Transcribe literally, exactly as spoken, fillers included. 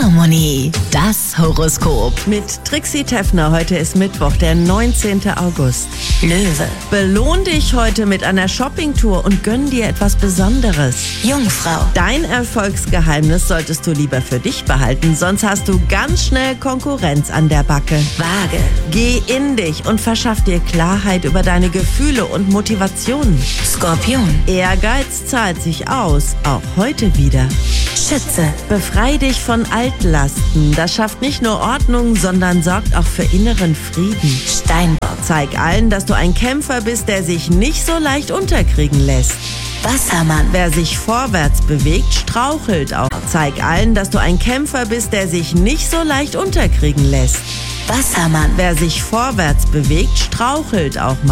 Harmonie, das Horoskop. Mit Trixie Teffner. Heute ist Mittwoch, der neunzehnte August. Löwe, Belohn dich heute mit einer Shoppingtour und gönn dir etwas Besonderes. Jungfrau, Dein Erfolgsgeheimnis solltest du lieber für dich behalten, sonst hast du ganz schnell Konkurrenz an der Backe. Waage, Geh in dich und verschaff dir Klarheit über deine Gefühle und Motivationen. Skorpion, Ehrgeiz zahlt sich aus, auch heute wieder. Schütze, Befrei dich von Altlasten. Das schafft nicht nur Ordnung, sondern sorgt auch für inneren Frieden. Steinbock, Zeig allen, dass du ein Kämpfer bist, der sich nicht so leicht unterkriegen lässt. Wassermann, Wer sich vorwärts bewegt, strauchelt auch. Zeig allen, dass du ein Kämpfer bist, der sich nicht so leicht unterkriegen lässt. Wassermann. Wer sich vorwärts bewegt, strauchelt auch mal.